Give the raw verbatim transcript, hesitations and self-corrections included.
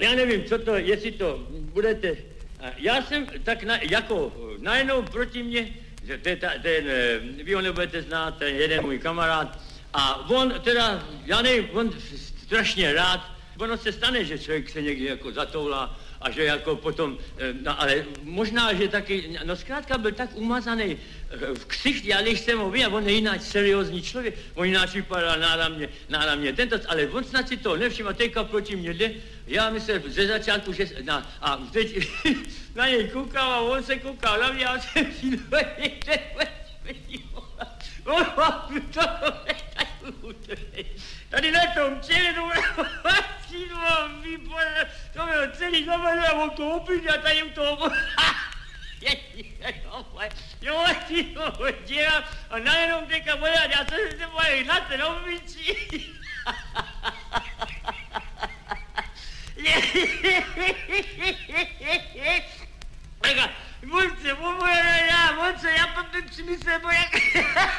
já nevím, co to, jestli to budete... Já jsem tak na, jako najednou proti mně, že to je ta, ten, vy ho nebudete znát, ten jeden můj kamarád, a on teda, já nevím, on strašně rád, ono se stane, že člověk se někdy jako zatoulá a že jako potom, no ale možná, že taky, no zkrátka byl tak umazaný v ksicht, já když jsem ho viděl, on je jináč seriózní člověk, on jináč vypadal náramně, náramně tento, ale on snad si to nevšiml, a teďka proti mě jde, já myslel ze začátku, že, na, a teď na něj koukal a on se koukal na mě a jsem si do někde tady na tom čele, to bylo výborné, to bylo celý zavedl a on to opět a tady u toho jo, si to dělám a najednou teďka bude, já jsem se bude na ten obličí. Monce, Monce, já potom si myslím, jak...